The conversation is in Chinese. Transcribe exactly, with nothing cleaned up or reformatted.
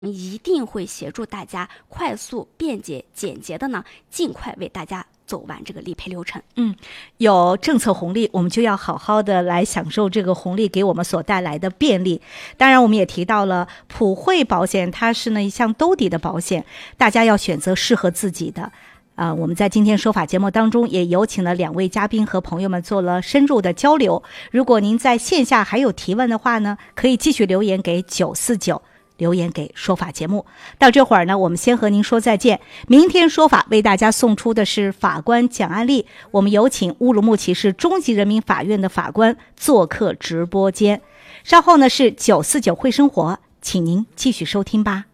一定会协助大家快速、便捷、简洁的呢，尽快为大家走完这个理赔流程。 嗯，有政策红利，我们就要好好的来享受这个红利给我们所带来的便利。当然，我们也提到了普惠保险，它是呢一项兜底的保险，大家要选择适合自己的。啊、呃，我们在今天说法节目当中也有请了两位嘉宾和朋友们做了深入的交流。如果您在线下还有提问的话呢，可以继续留言给九四九。留言给说法节目。到这会儿呢，我们先和您说再见。明天说法为大家送出的是法官讲案例，我们有请乌鲁木齐市中级人民法院的法官做客直播间。稍后呢是九四九会生活，请您继续收听吧。